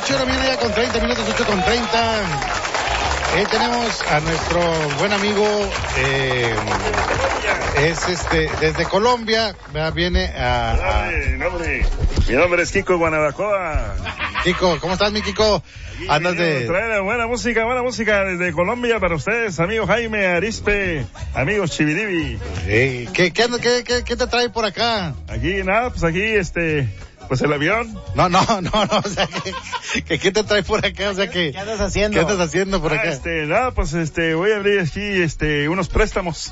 8 de la mañana ya con 30 minutos, 8:30. Tenemos a nuestro buen amigo, desde Colombia, viene Mi nombre es Kiko Guanabacoa. Kiko, ¿cómo estás, mi Kiko? Andas de... Traer buena música desde Colombia para ustedes, amigo Jaime Arispe, amigos Chividivi. ¿Qué te trae por acá? Aquí, nada, pues aquí, pues el avión. No, o sea, ¿qué te trae por acá? O sea, ¿qué andas haciendo? ¿Qué andas haciendo por acá? Nada, pues voy a abrir aquí, unos préstamos.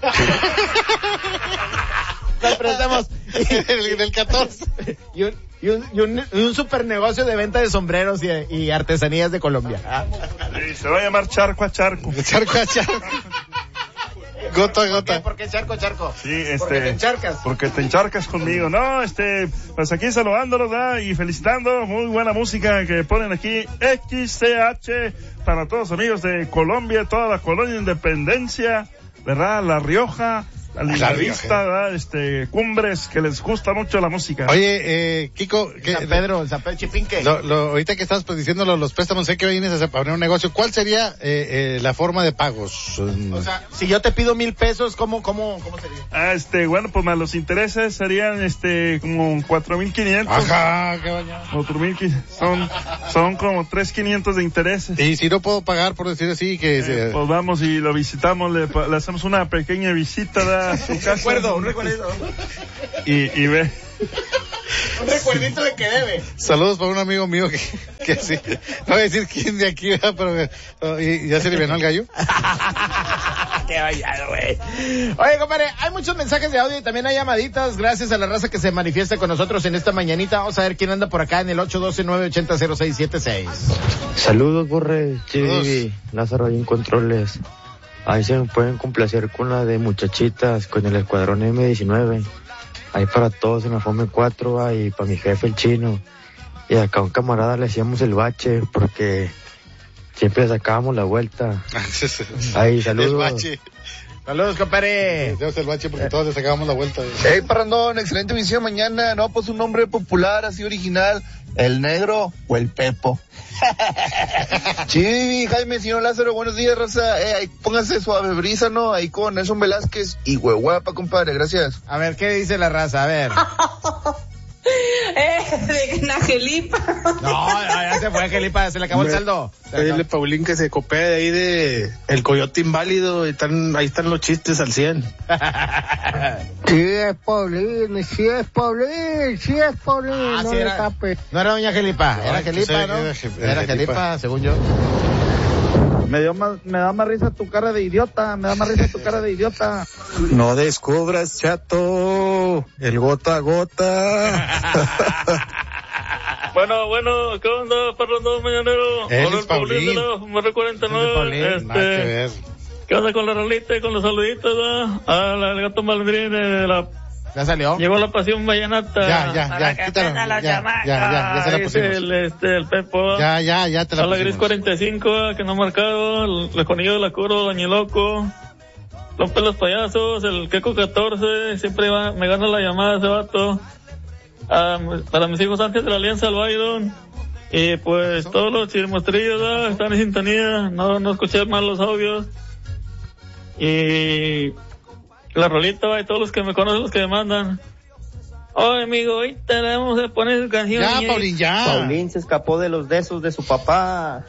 Los préstamos. del 14. Y un super negocio de venta de sombreros y artesanías de Colombia. Sí, se va a llamar Charco a Charco. Charco a Charco. Gota a gota. ¿Por qué charco? Sí, porque te encharcas. Porque te encharcas conmigo. No, pues aquí saludándolos, ¿verdad? Y felicitando. Muy buena música que ponen aquí. XCH para todos los amigos de Colombia, toda la colonia Independencia, ¿verdad? La Rioja, la Vista, ¿verdad? Cumbres, que les gusta mucho la música. Oye, Kiko, San Pedro Chipinque. Ahorita que estás pues diciendo los préstamos, sé que vienes a abrir un negocio. ¿Cuál sería la forma de pagos? O sea, si yo te pido 1,000 pesos, ¿cómo sería? Bueno, pues más los intereses serían como 4,500. Ajá, qué bañado. 4,500, son como 3,500 de intereses. Y si no puedo pagar, por decir así, que pues vamos y lo visitamos, le hacemos una pequeña visita, ¿verdad? A su casa. Un recuerdito. Y ve. Un recuerdito de que debe. Saludos para un amigo mío que sí. No voy a decir quién de aquí, ¿verdad? Pero ya se le venó el gallo. Qué vallado, güey. Oye, compadre, hay muchos mensajes de audio y también hay llamaditas. Gracias a la raza que se manifiesta con nosotros en esta mañanita. Vamos a ver quién anda por acá en el 812-980-0676. Saludos, Borre, Chivi, Lázaro ahí en Controles. Ahí se me pueden complacer con la de Muchachitas, con el Escuadrón M19. Ahí para todos en la Fome 4, y para mi jefe el Chino. Y acá a un camarada le hacíamos el bache, porque siempre sacábamos la vuelta. Ahí, saludos. El bache. Saludos, compadre. Tenemos el bache porque todos le sacábamos la vuelta. Hey, Parrandón, excelente emisión mañana. No, pues un nombre popular, así original. El Negro o el Pepo. Sí, Jaime, señor Lázaro, buenos días, raza. Ahí pónganse Suave Brisa, ¿no? Ahí con Nelson Velázquez y Huehuapa, compadre, gracias. A ver, ¿qué dice la raza? A ver. De Angelipa. No, ya se fue Angelipa, se le acabó el saldo. Dile Paulín que se copia de ahí de El Coyote Inválido, ahí están los chistes al 100. Sí es Paulín. Ah, no, sí no era doña Angelipa, era Angelipa, ¿no? Era Angelipa, según yo. Me da más risa tu cara de idiota, No descubras, chato, el gota a gota. Bueno, ¿qué onda, Parrandón Mañanero? Él es Paulín. Me recuerdan, ¿qué onda con la rolita y con los saluditos, al gato Malvin de la... ¿Ya salió? Llegó la pasión vallenata. Ya, quítalo. Ya se la pusimos. El Pepo. Ya te la pusimos. A la Gris 45, que no ha marcado, el Conillo de la Curo, Dañiloco, López los Payasos, el Queco 14, siempre me gana la llamada ese vato. Para mis hijos Sánchez de la Alianza, el Byron. Y pues todos los chismostrillos están en sintonía, no escuché mal los audios. Y la rolita, y todos los que me conocen, los que me mandan. Oye, amigo, hoy tenemos que poner canción. Ya, Paulín, ya. Paulín se escapó de los besos de su papá.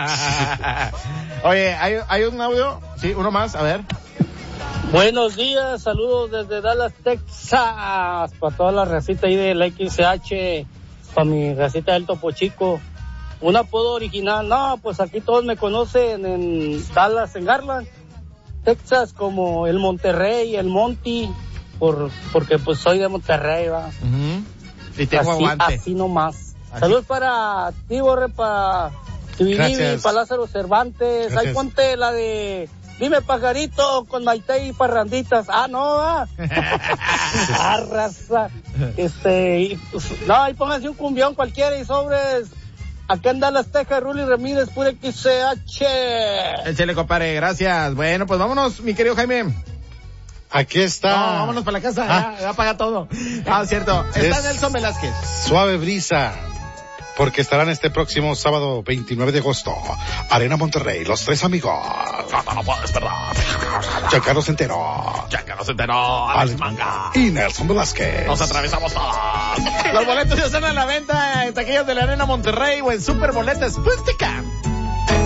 Oye, ¿hay un audio? Sí, uno más, a ver. Buenos días, saludos desde Dallas, Texas, para toda la racita ahí del XH, para mi racita del Topo Chico. Un apodo original, no, pues aquí todos me conocen en Dallas, en Garland, Texas, como el Monterrey, el Monty, porque pues soy de Monterrey, va. Uh-huh. Y tengo aguante. Así nomás. Así. Saludos para ti, Borre, para Tibiribi, para Lázaro Cervantes. Gracias. Ahí ponte la de Dime Pajarito con Maite y Parranditas. No, raza. No, ahí pónganse un cumbión cualquiera y sobres. Acá en Dallas, Texas, Ruli Ramírez, pura XCH. Échale, compadre, gracias. Bueno, pues vámonos, mi querido Jaime. Aquí está. No, vámonos para la casa, ya paga todo. Cierto. Está Nelson Velázquez. Suave Brisa. porque estarán este próximo sábado 29 de agosto. Arena Monterrey, los tres amigos. No lo puedes perder. Giancarlo Centeno. Alex Manga. Y Nelson Velázquez. Nos atravesamos todos. Los boletos ya están a la venta en taquillas de la Arena Monterrey o en Superboletas.com.